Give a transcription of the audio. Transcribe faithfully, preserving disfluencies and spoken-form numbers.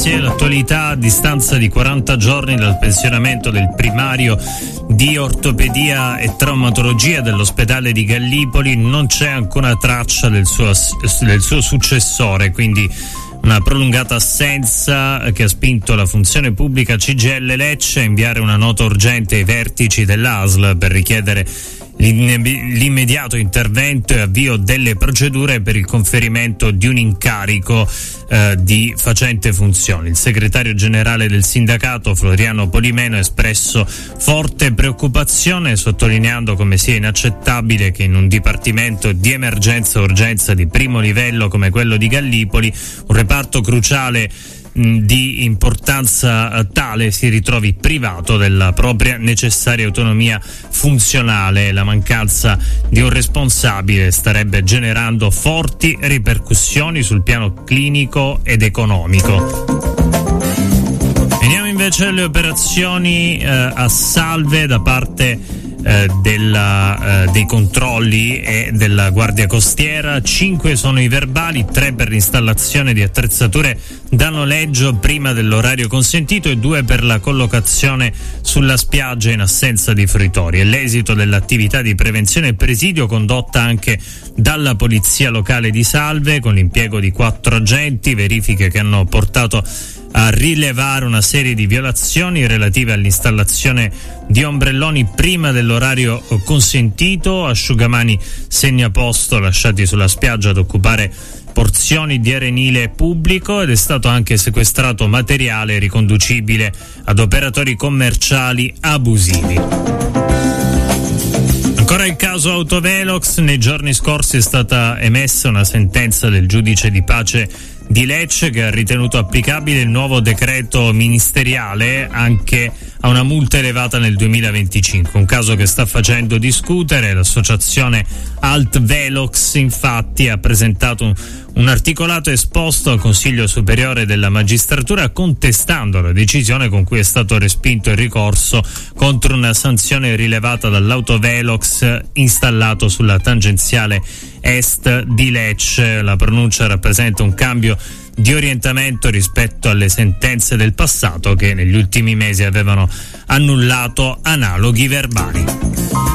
notizie, l'attualità a distanza di quaranta giorni dal pensionamento del primario di ortopedia e traumatologia dell'ospedale di Gallipoli. Non c'è ancora traccia del suo, del suo successore, quindi una prolungata assenza che ha spinto la funzione pubblica C G I L Lecce a inviare una nota urgente ai vertici dell'A S L per richiedere l'immediato intervento e avvio delle procedure per il conferimento di un incarico eh, di facente funzioni. Il segretario generale del sindacato, Floriano Polimeno, ha espresso forte preoccupazione, sottolineando come sia inaccettabile che in un dipartimento di emergenza e urgenza di primo livello come quello di Gallipoli, un reparto cruciale di importanza tale si ritrovi privato della propria necessaria autonomia funzionale. La mancanza di un responsabile starebbe generando forti ripercussioni sul piano clinico ed economico. Veniamo invece alle operazioni eh, a salve da parte Eh, della, eh, dei controlli e della Guardia Costiera. Cinque sono i verbali, tre per l'installazione di attrezzature da noleggio prima dell'orario consentito e due per la collocazione sulla spiaggia in assenza di fruitori. È l'esito dell'attività di prevenzione e presidio condotta anche dalla Polizia Locale di Salve, con l'impiego di quattro agenti, verifiche che hanno portato a rilevare una serie di violazioni relative all'installazione di ombrelloni prima dell'orario consentito, asciugamani segnaposto lasciati sulla spiaggia ad occupare porzioni di arenile pubblico, ed è stato anche sequestrato materiale riconducibile ad operatori commerciali abusivi. Ancora il caso Autovelox. Nei giorni scorsi è stata emessa una sentenza del giudice di pace di Lecce che ha ritenuto applicabile il nuovo decreto ministeriale anche a una multa elevata nel duemilaventicinque, un caso che sta facendo discutere. L'associazione Altvelox infatti ha presentato un, un articolato esposto al Consiglio Superiore della Magistratura contestando la decisione con cui è stato respinto il ricorso contro una sanzione rilevata dall'Autovelox installato sulla tangenziale est di Lecce. La pronuncia rappresenta un cambio di orientamento rispetto alle sentenze del passato che negli ultimi mesi avevano annullato analoghi verbali.